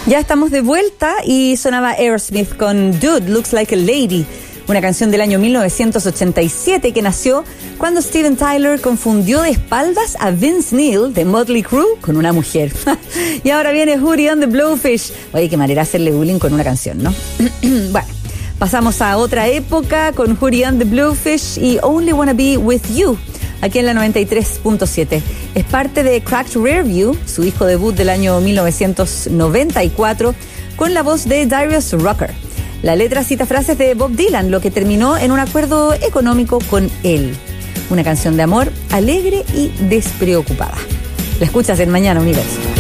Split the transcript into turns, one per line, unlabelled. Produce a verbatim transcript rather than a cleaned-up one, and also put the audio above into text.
Ya estamos de vuelta y sonaba Aerosmith con Dude Looks Like a Lady, una canción del año mil novecientos ochenta y siete que nació cuando Steven Tyler confundió de espaldas a Vince Neil de Motley Crue con una mujer. Y ahora viene Hootie and the Blowfish. Oye, qué manera hacerle bullying con una canción, ¿no? Bueno, pasamos a otra época con Hootie and the Blowfish y Only Wanna Be With You, aquí en la noventa y tres punto siete. Es parte de Cracked Rearview, su disco debut del año mil novecientos noventa y cuatro, con la voz de Darius Rucker. La letra cita frases de Bob Dylan, lo que terminó en un acuerdo económico con él. Una canción de amor alegre y despreocupada. La escuchas en Mañana Universo.